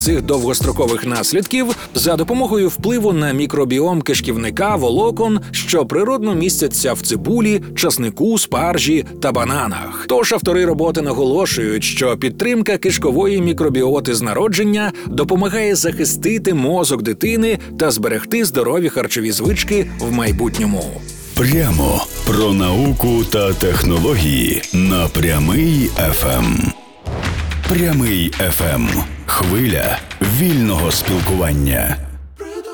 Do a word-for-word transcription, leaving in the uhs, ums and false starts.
цих довгострокових наслідків за допомогою впливу на мікробіом кишківника волокон, що природно містяться в цибулі, часнику, спаржі та бананах. Тож автори роботи наголошують, що підтримка кишкової мікробіоти з народження допомагає захистити мозок дитини та зберегти здорові харчові звички в майбутньому. Прямо про науку та технології на Прямий еф ем. Прямий еф ем. Хвиля вільного спілкування.